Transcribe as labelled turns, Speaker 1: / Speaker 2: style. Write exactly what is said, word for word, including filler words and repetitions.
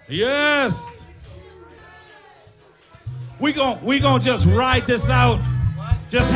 Speaker 1: Yes. We gon' we gonna just ride this out. Just